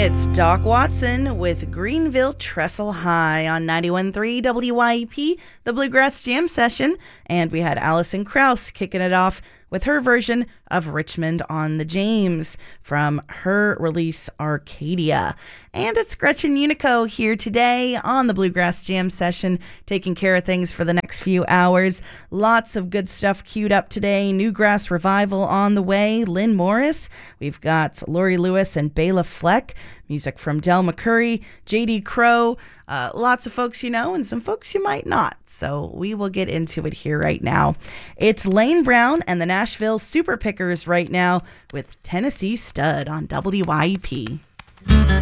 It's Doc Watson with Greenville Trestle High on 91.3 WYEP, the Bluegrass Jam Session. And we had Allison Krauss kicking it off with her version of Richmond on the James from her release Arcadia. And it's Gretchen Unico here today on the Bluegrass Jam Session, taking care of things for the next few hours. Lots of good stuff queued up today. Newgrass Revival on the way, Lynn Morris. We've got Lori Lewis and Bela Fleck. Music from Del McCurry, J.D. Crowe, lots of folks you know and some folks you might not. So we will get into it here right now. It's Lane Brown and the Nashville Super Pickers right now with Tennessee Stud on WYEP.